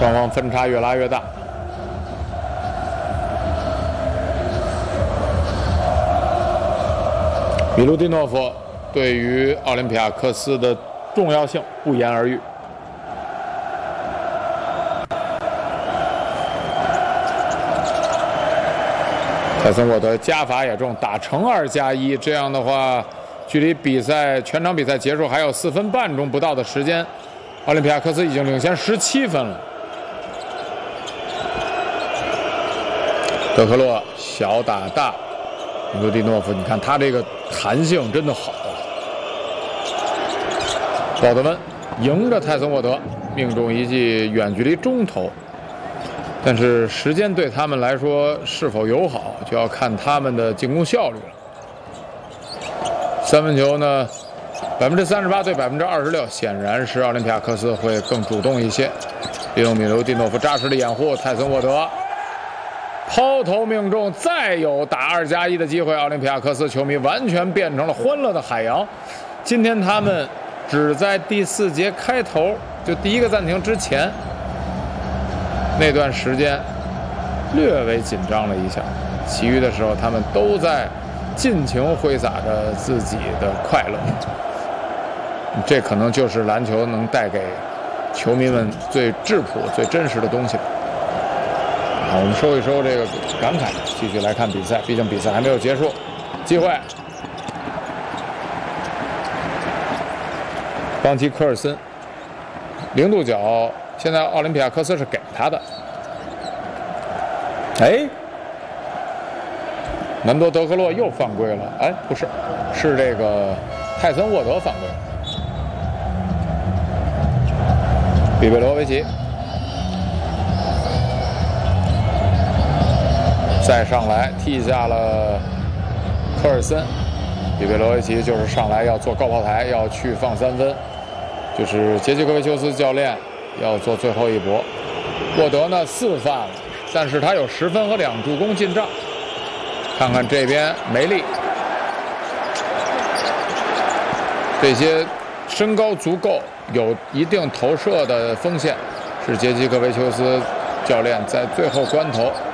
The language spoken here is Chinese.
双方分差越拉越大。米卢蒂诺夫对于奥林匹亚克斯的重要性不言而喻。泰森沃德加罚也中，打成2+1，这样的话，距离全场比赛结束还有4分半钟不到的时间，奥林匹亚克斯已经领先17分了。德克洛小打大，米卢蒂诺夫，你看他这个弹性真的好啊！鲍德温迎着泰森沃德命中一记远距离中投，但是时间对他们来说是否友好，就要看他们的进攻效率了。三分球呢，38%对26%，显然是奥林匹亚克斯会更主动一些。利用米卢蒂诺夫扎实的掩护，泰森沃德抛投命中，再有打2+1的机会，奥林匹亚克斯球迷完全变成了欢乐的海洋。今天他们只在第4节开头，就第1个暂停之前那段时间略微紧张了一下，其余的时候他们都在尽情挥洒着自己的快乐。这可能就是篮球能带给球迷们最质朴、最真实的东西。我们收一收这个感慨，继续来看比赛，毕竟比赛还没有结束。机会，邦提科尔森0度角，现在奥林匹亚克斯是给他的。哎，门多德克洛又犯规了。哎，不是，是这个泰森沃德犯规。比贝罗维奇再上来踢下了科尔森，比贝罗维奇就是上来要做高炮台，要去放3分，就是杰基科维丘斯教练要做最后一搏。沃德呢4犯了，但是他有10分和2助攻进账。看看这边梅利，这些身高足够、有一定投射的锋线，是杰基科维丘斯教练在最后关头